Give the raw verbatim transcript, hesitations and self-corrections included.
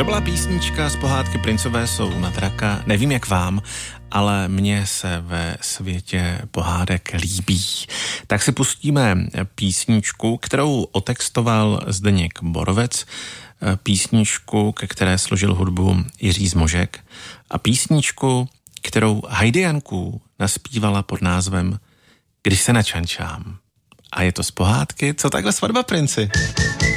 To byla písnička z pohádky Princové jsou na draka. Nevím jak vám, ale mně se ve světě pohádek líbí. Tak si pustíme písničku, kterou otextoval Zdeněk Borovec, písničku, ke které složil hudbu Jiří Zmožek a písničku, kterou Heidi Janku naspívala pod názvem Když se načančám. A je to z pohádky Co takhle svatba, princi?